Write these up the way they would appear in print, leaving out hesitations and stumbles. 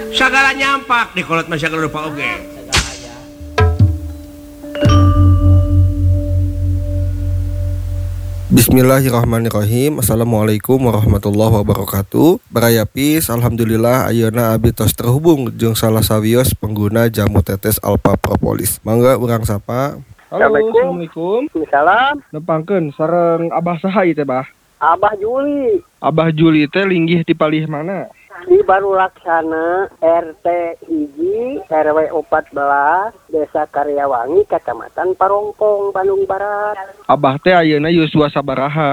Sagala nyampak di kolot mah sagala rupa oge. Bismillahirrahmanirrahim. Assalamualaikum warahmatullahi wabarakatuh. Barayapis, alhamdulillah ayeuna abdi tos terhubung jeung salah sawios pengguna jamu tetes Alpha Propolis. Mangga urang sapa. Halo, assalamualaikum. Salam. Nepangkeun sareng Abah saha ieu teh, Bah? Abah Juli Abah Juli teh linggih di palih mana? di Baru Laksana RT hiji RW 14 Desa Karyawangi Kecamatan Parongpong Bandung Barat. Abah teh ayeuna yuswa sabaraha?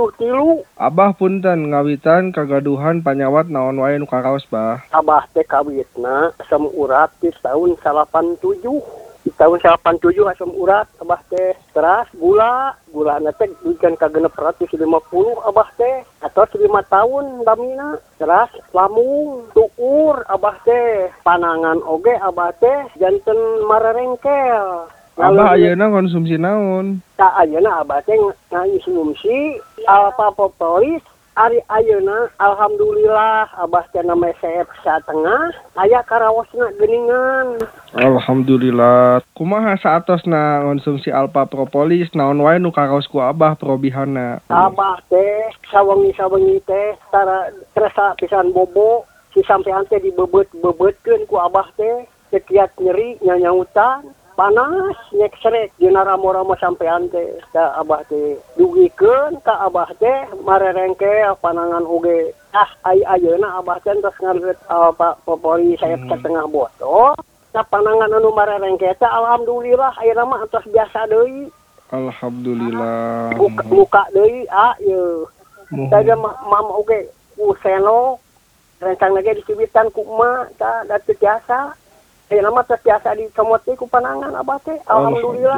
73. Abah punten ngawitan kagaduhan panyawat naon wae nu karaos, Bah? Abah teh kawitna asam urat di tahun 87. Di tahun 87 asam urat abah teh teras gula teh duikeun ka 650 abah teh atau 5 tahun damina teras lamun tukur abah teh panangan oge abah teh janten marerengkel. Abah ayeuna konsumsi naon? Tak ayeuna abah teh ngonsumsi Alpha Propolis. Ari ayeuna alhamdulillah abah teh na mesep satengah aya karawosna geuningan. Alhamdulillah. Kumaha saatosna konsumsi Alpha Propolis naon wae nu karaos ku Abah probihanna? Abah teh sawengi-sawengi teh tara terasa pisan bobo si sampean teh dibebet-bebetkeun ku abah teh sekiat nyeri nyanyautan panas nyek srek dina ramo-ramo sampean teh ka abah teh dugikeun ka abah teh marerengke panangan oge ayeuna abah teh terus ngareut Pak Popori saya ke tengah botol ka panangan anu marerengke teh alhamdulillah ayeuna mah tos biasa deui. Alhamdulillah. Muka deui ieu tadi mama oge ku seno rencang lagi dicibitan ku emak tah da teu biasa. Nama terbiasa di comoti ku panangan abah teh alhamdulillah.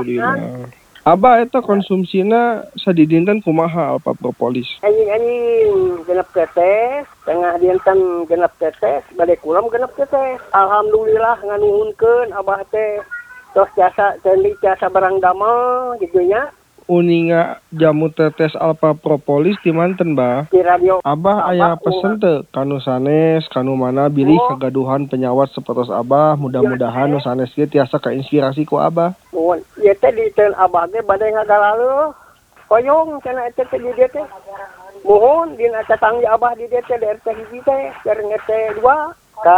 Abah eta konsumsina sadidinten kumaha Alpha Propolis? Anjing genep tetes, tengah dinten genep tetes, bade kulam genep tetes. Alhamdulillah nganuhunkeun abah teh tos jasa tendi jasa barang damel gitu nya. Uninga jamu tetes Alpha Propolis di manten, Bah? Di radio. Abah aya pesen teu kanu sanes, kanu mana bilih kagaduhan penyawat sapertos Abah, mudah-mudahan nu sanes ge tiasa kainspirasi ku Abah. Mun ieu teh di teu abah ge bade ngagaleuh. Koyong cenah eta teh di dieu teh. Mohon dina tetangga abah di dieu teh di RT hiji teh, jeung RT 2 ka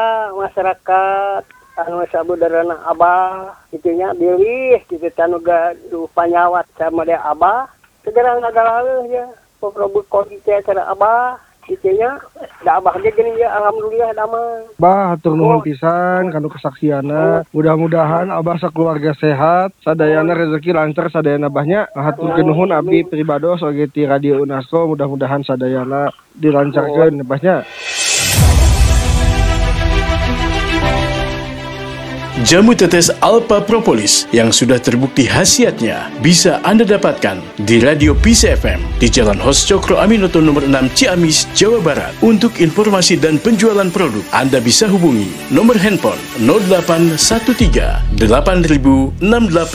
masyarakat anu sabudareuna abah itunya bilih kitu tanu gaduh panyawat sama dia abah segera ngagaleuh ya poprobut kodi teh cara abah itunya da abah ge geuning ya alhamdulillah damang. Bah hatur nuhun pisan kanu kesaksianna. Mudah-mudahan Abah sakeluarga sehat, sadayana rezeki lancar sadayana Abahnya. Haturkeun nuhun abdi pribados oge ti Radio Unasco, mudah-mudahan sadayana dilancarkeun Abahnya. Jamu tetes Alpha Propolis yang sudah terbukti khasiatnya bisa Anda dapatkan di Radio Peace FM di Jalan Hos Cokro Aminoto nomor 6 Ciamis, Jawa Barat. Untuk informasi dan penjualan produk, Anda bisa hubungi nomor handphone 0813 8000 6860.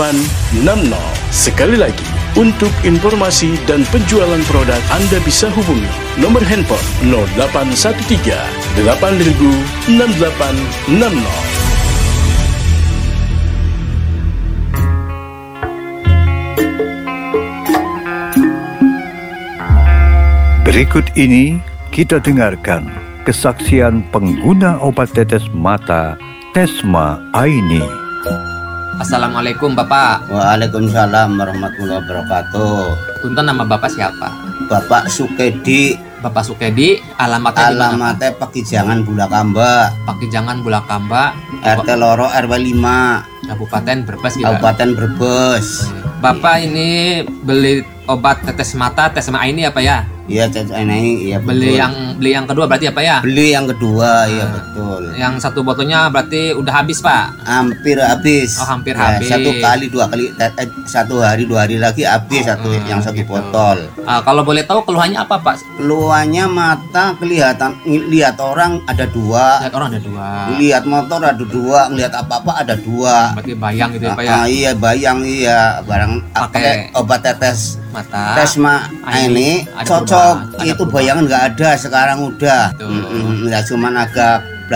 Sekali lagi, untuk informasi dan penjualan produk, Anda bisa hubungi nomor handphone 0813 8000 6860. Berikut ini kita dengarkan kesaksian pengguna obat tetes mata Tesma Aini. Assalamualaikum Bapak. Waalaikumsalam warahmatullahi wabarakatuh. Punten, nama Bapak siapa? Bapak Sukedi. Bapak Sukedi, alamatnya Pakijangan Bulakamba. Pakijangan Bulakamba, RT Loro RW 5, Kabupaten Brebes gitu. Kabupaten Brebes. Bapak ini beli obat tetes mata Tesma Aini apa ya? Iya, ini iya betul. Beli yang kedua berarti apa ya? Beli yang kedua, iya betul. Yang satu botolnya berarti udah habis, Pak? Hampir habis. Oh, hampir ya, habis. Dua kali, 2 hari lagi habis yang satu gitu. botol. Kalau boleh tahu keluhannya apa, Pak? Keluhannya mata kelihatan, lihat orang ada 2. Lihat orang ada 2. Lihat motor ada 2, ngelihat apa-apa ada 2. Berarti bayang gitu ya, Pak ya? Iya, bayang iya. Barang pakai obat tetes mata Tesma ini cocok. Itu bayangan nggak ada sekarang udah. Nggak cuman agak